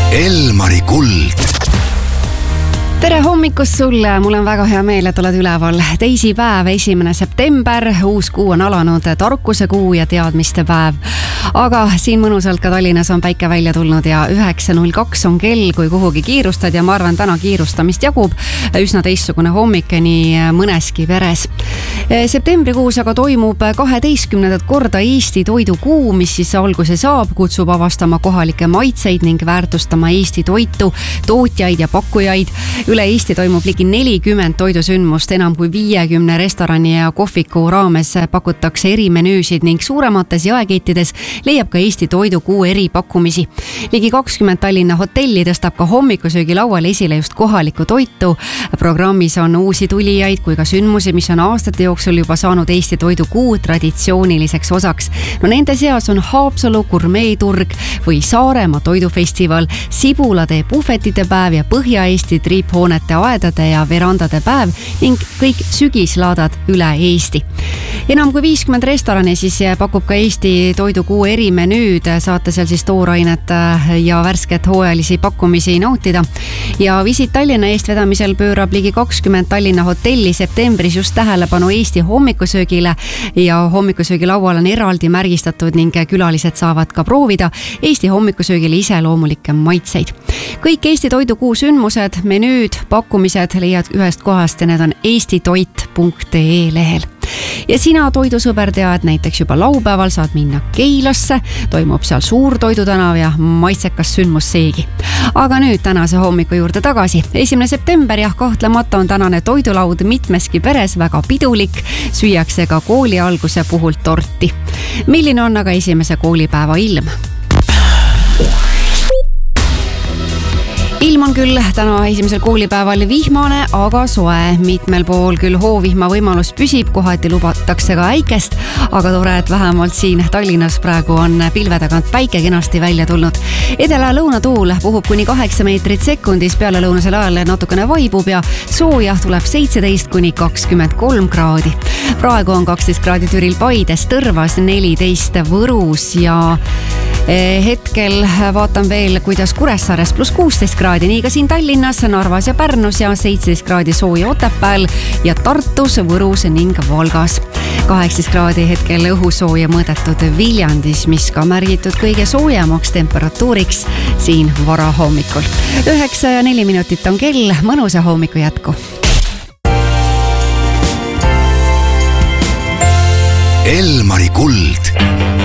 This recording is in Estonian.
Elmari Kuld. Tere hommikust sulle, mul on väga hea meel, et oled üleval. Teisipäev, 1. september, uus kuu on alanud, tarkuse kuu ja teadmiste päev. Aga siin mõnusalt ka Tallinnas on päike välja tulnud ja 9.02 on kell, kui kuhugi kiirustad ja ma arvan, täna kiirustamist jagub. Üsna teistsugune hommik nii mõneski peres. Septembrikuus aga toimub 12. korda Eesti toidukuu, mis siis alguse saab, kutsub avastama kohalikke maitseid ning väärtustama Eesti toitu, tootjaid ja pakkujaid. Üle Eesti toimub ligi 40 toidusündmust, enam kui 50 restorani ja kohviku raames pakutakse erimenüüsid ning suuremates jaekettides leiab ka Eesti toidukuu eripakkumisi. Ligi 20 Tallinna hotelli tõstab ka hommikusöögi lauale esile just kohalikku toitu. Programmis on uusi tulijaid kui ka sündmusi, mis on aastate jooksul juba saanud Eesti toidukuu traditsiooniliseks osaks. No nende seas on Haapsalu gurmeeturg või Saaremaa toidufestival, Sibulatee puhvetite päev ja Põhja-Eesti triiphoonete aedade ja verandade päev ning kõik sügislaadad üle Eesti. Enam kui 50 restorani siis pakub ka Eesti toidukuu erimenüüd, saate seal siis toorainet ja värsket hooajalisi pakkumisi nautida. Ja Visit Tallinna eestvedamisel pöörab ligi 20 Tallinna hotelli septembris just tähelepanu Eesti hommikusöögile ja hommikusöögi laual on eraldi märgistatud ning külalised saavad ka proovida Eesti hommikusöögile iseloomulikke maitseid. Kõik Eesti toidukuu sündmused, menüüd, pakkumised leiad ühest kohast ja need on eestitoit.ee lehel. Ja sina toidusõber tead, näiteks juba laupäeval saad minna Keilasse, toimub seal suur toidutänav ja maitsekas sündmus seegi. Aga nüüd tänase hommiku juurde tagasi. 1. september ja kahtlemata on tänane toidulaud mitmeski peres väga pidulik, süüakse ka kooli alguse puhul torti. Milline on aga esimese koolipäeva ilm? Ilm on küll täna esimesel koolipäeval vihmane, aga soe. Mitmel pool küll hoovihma võimalus püsib, kohati lubatakse ka äikest, aga tore, et vähemalt siin Tallinnas praegu on pilve tagant päike kenasti välja tulnud. Edela lõunatuul puhub kuni 8 meetrit sekundis, peale lõunasel ajal natukene vaibub ja sooja tuleb 17 kuni 23 kraadi. Praegu on 12 kraadi Türil Paides, Tõrvas 14 Võrus ja hetkel vaatan veel, kuidas Kuressaares plus 16 kraadi, nii ka siin Tallinnas, Narvas ja Pärnus ja 17 kraadi sooja Otepääl ja Tartus, Võrus ning Valgas. 18 kraadi hetkel õhusooja mõõdetud Viljandis, mis ka märgitud kõige soojemaks temperatuuriks siin varahommikul. 9:04 minutit on kell, mõnusa hommiku jätku. Elmari Kuld.